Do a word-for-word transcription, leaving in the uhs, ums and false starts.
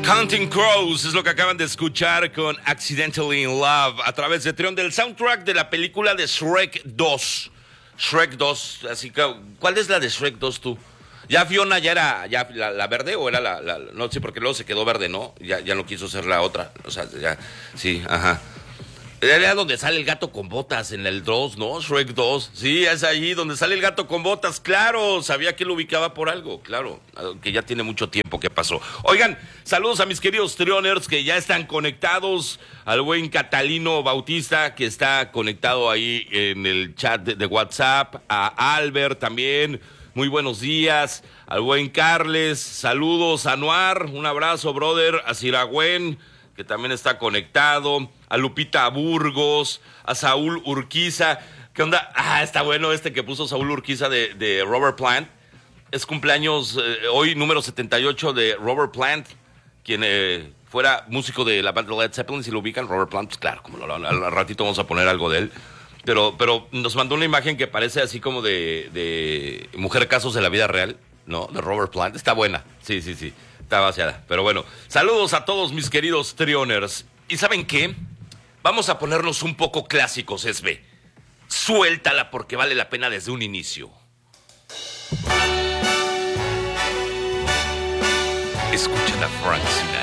Counting Crows es lo que acaban de escuchar con Accidentally in Love a través de Trion, del soundtrack de la película de Shrek dos. Shrek dos, así que, ¿cuál es la de Shrek dos tú? ¿Ya Fiona ya era ya la, la verde o era la, la, no sé, porque luego se quedó verde, ¿no? Ya, ya no quiso ser la otra, o sea, ya, sí, ajá. Era donde sale el gato con botas en el dos, ¿no? Shrek dos. Sí, es ahí donde sale el gato con botas. Claro, sabía que lo ubicaba por algo, claro. Que ya tiene mucho tiempo que pasó. Oigan, saludos a mis queridos Trioners que ya están conectados. Al buen Catalino Bautista que está conectado ahí en el chat de, de WhatsApp. A Albert también. Muy buenos días. Al buen Carles. Saludos a Anuar. Un abrazo, brother. A Siragüen, que también está conectado, a Lupita Burgos, a Saúl Urquiza. ¿Qué onda? Ah, está bueno este que puso Saúl Urquiza de, de Robert Plant. Es cumpleaños eh, hoy número setenta y ocho de Robert Plant, quien eh, fuera músico de la banda Led Zeppelin. Si lo ubican, Robert Plant, pues claro, como lo, al, al ratito vamos a poner algo de él. Pero, pero nos mandó una imagen que parece así como de, de Mujer Casos de la Vida Real, ¿no? De Robert Plant. Está buena, sí, sí, sí. Está vaciada, pero bueno. Saludos a todos mis queridos Trioners. ¿Y saben qué? Vamos a ponernos un poco clásicos, Esbe. Suéltala porque vale la pena desde un inicio. Escucha la Frank Sinatra.